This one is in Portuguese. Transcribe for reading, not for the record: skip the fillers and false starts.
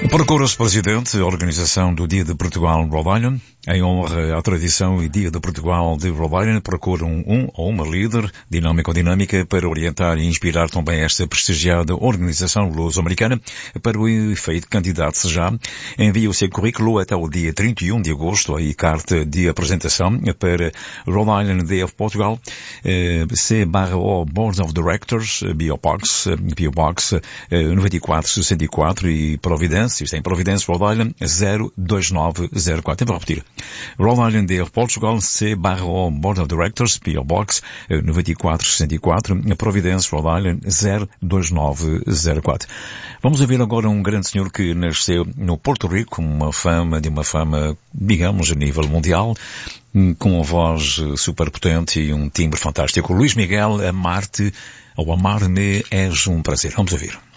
Procura-se presidente, a organização do Dia de Portugal Rhode Island. Em honra à tradição e Dia de Portugal de Rhode Island, procuram um ou uma líder, dinâmico ou dinâmica, para orientar e inspirar também esta prestigiada organização luso-americana. Para o efeito, candidato-se já, envia o seu currículo até o dia 31 de agosto, aí carta de apresentação para Rhode Island Day of Portugal, C/O Board of Directors, PO Box 9464 e Providência, isto é em Providência, Rhode Island 02904. Eu vou repetir. Rhode Island Day of Portugal, C/O Board of Directors, PO Box 9464, Providência, Rhode Island 02904. Vamos ouvir agora um grande senhor que nasceu no Porto Rico, uma fama, digamos, a nível mundial, com uma voz super potente e um timbre fantástico. Luís Miguel, amar-te ou amar-me és um prazer. Vamos ouvir.